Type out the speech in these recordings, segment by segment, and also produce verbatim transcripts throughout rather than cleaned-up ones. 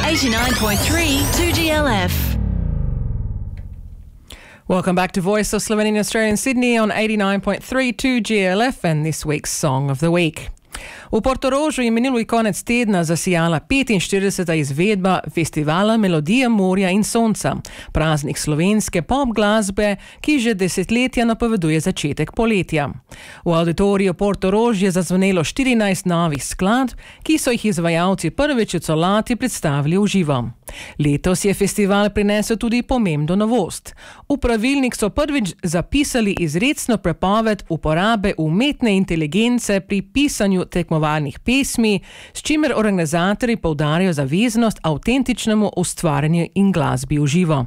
eighty-nine point three two G L F. Welcome back to Voice of Slovenia in Australia in Sydney on eighty-nine point three two G L F and this week's Song of the Week. V Portorožu je minuli konec tedna zasijala petinštirideseta izvedba festivala Melodija morja in sonca, praznik slovenske pop glasbe, ki že desetletja napoveduje začetek poletja. V auditoriju Portorož je zazvonelo štirinajst novih skladb, ki so jih izvajalci prvič v celoti predstavili v živo. Letos je festival prinesel tudi pomembno novost. V pravilnik so prvič zapisali izrecno prepoved uporabe umetne inteligence pri pisanju tekmovalnih pesmi, s čimer organizatorji poudarjajo zaveznost avtentičnemu ustvarjanju in glasbi v živo.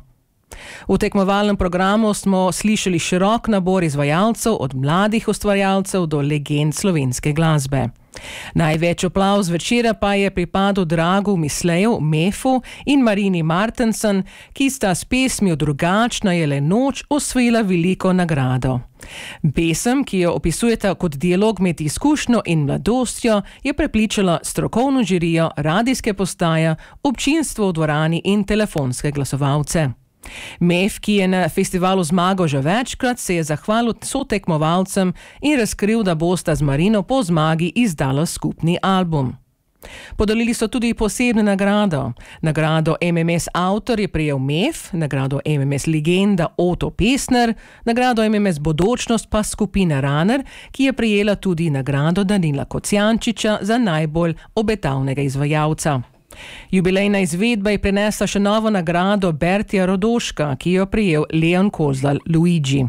V tekmovalnem programu smo slišali širok nabor izvajalcev, od mladih ustvarjalcev do legend slovenske glasbe. Največ aplavz večera pa je pripadel Dragu Misleju, Mefu in Marini Martensen, ki sta s pesmijo Drugačna je le noč osvojila veliko nagrado. Pesem, ki jo opisujeta kot dialog med izkušnjo in mladostjo, je prepričala strokovno žirijo, radijske postaje, občinstvo v dvorani in telefonske glasovalce. Mef, ki je na festivalu zmagal že večkrat, se je zahvalil sotekmovalcem in razkril, da bosta z Marino po zmagi izdala skupni album. Podelili so tudi posebno nagrado. Nagrado M M S Avtor je prejel Mef, nagrado M M S Legenda Oto Pestner, nagrado M M S Bodočnost pa skupina Runner, ki je prejela tudi nagrado Danila Kocijančiča za najbolj obetavnega izvajalca. Jubilejna izvedba je prinesla še novo nagrado Bertija Rodoška, ki jo prejel Leon Kozlal Luigi.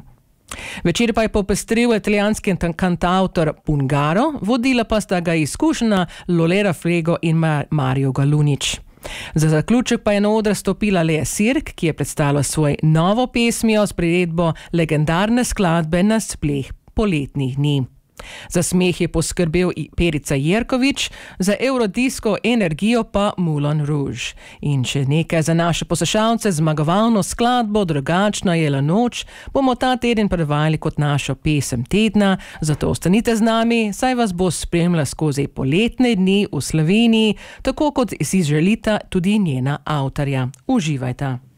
Večer pa je popestril italijanski kantautor Pungaro, vodila pa sta ga izkušena Lolera Frego in Mario Galunič. Za zaključek pa je na oder stopila Lea Sirk, ki je predstavila svoj novo pesmijo s priredbo legendarne skladbe Na spleh poletnih dni. Za smeh je poskrbel Perica Jerkovič, za eurodisko energijo pa Moulin Rouge. In če nekaj za naše poslušalce, zmagovalno skladbo Drugačna je le noč bomo ta teden predvajali kot našo pesem tedna, zato ostanite z nami, saj vas bo spremljala skozi poletne dni v Sloveniji, tako kot si želita tudi njena avtorja. Uživajte.